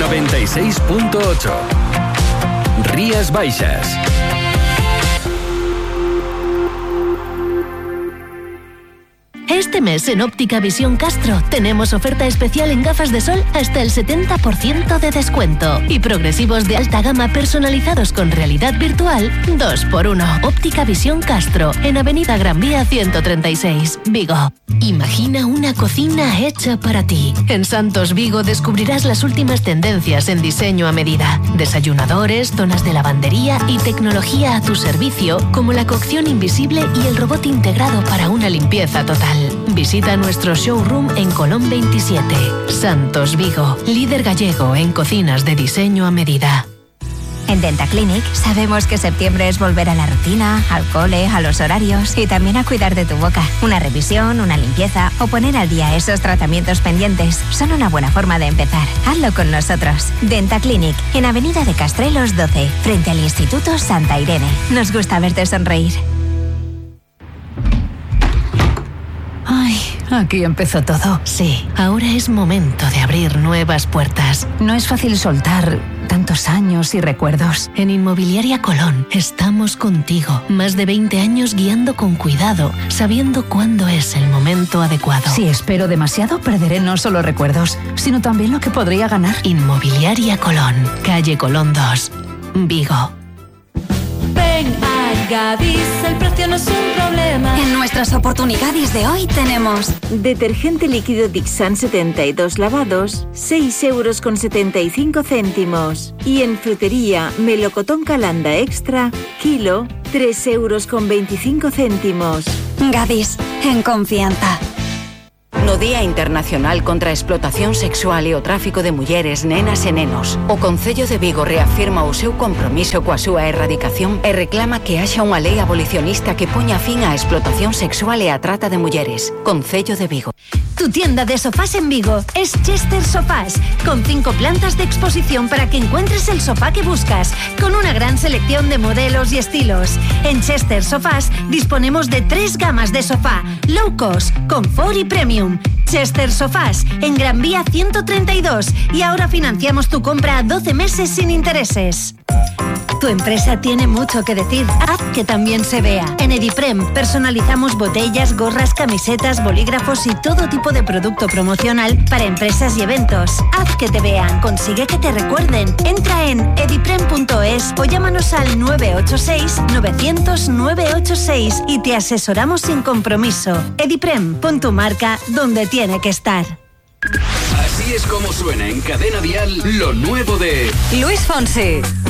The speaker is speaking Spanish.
96.8. Rías Baixas. Este mes en Óptica Visión Castro tenemos oferta especial en gafas de sol hasta el 70% de descuento y progresivos de alta gama personalizados con realidad virtual 2x1. Óptica Visión Castro en Avenida Gran Vía 136, Vigo. Imagina una cocina hecha para ti. En Santos Vigo descubrirás las últimas tendencias en diseño a medida. Desayunadores, zonas de lavandería y tecnología a tu servicio, como la cocción invisible y el robot integrado para una limpieza total. Visita nuestro showroom en Colón 27. Santos Vigo, líder gallego en cocinas de diseño a medida. En Dentaclinic sabemos que septiembre es volver a la rutina, al cole, a los horarios y también a cuidar de tu boca. Una revisión, una limpieza o poner al día esos tratamientos pendientes son una buena forma de empezar. Hazlo con nosotros. Dentaclinic, en Avenida de Castrelos 12, frente al Instituto Santa Irene. Nos gusta verte sonreír. Ay, aquí empezó todo. Sí, ahora es momento de abrir nuevas puertas. No es fácil soltar tantos años y recuerdos. En Inmobiliaria Colón estamos contigo. Más de 20 años guiando con cuidado, sabiendo cuándo es el momento adecuado. Si espero demasiado, perderé no solo recuerdos, sino también lo que podría ganar. Inmobiliaria Colón, calle Colón 2, Vigo. Ven a Gadis, el precio no es un problema. En nuestras oportunidades de hoy tenemos detergente líquido Dixan 72 lavados, 6,75 €. Y en frutería, melocotón Calanda Extra, kilo, 3,25 €. Gadis, en confianza. No Día Internacional contra a Explotación Sexual e o Tráfico de Mulleres, Nenas e Nenos. O Concello de Vigo reafirma o seu compromiso coa súa erradicación e reclama que haxa unha lei abolicionista que poña fin á explotación sexual e á trata de mulleres. Concello de Vigo. Tu tienda de sofás en Vigo es Chester Sofás, con 5 plantas de exposición para que encuentres el sofá que buscas, con una gran selección de modelos y estilos. En Chester Sofás disponemos de 3 gamas de sofá, low cost, confort y premium. Chester Sofás, en Gran Vía 132, y ahora financiamos tu compra a 12 meses sin intereses. Tu empresa tiene mucho que decir. Haz que también se vea. En Ediprem personalizamos botellas, gorras, camisetas, bolígrafos y todo tipo de producto promocional para empresas y eventos. Haz que te vean, consigue que te recuerden. Entra en ediprem.es o llámanos al 986-900-986 y te asesoramos sin compromiso. Ediprem, pon tu marca donde tiene que estar. Así es como suena en Cadena Dial lo nuevo de Luis Fonsi.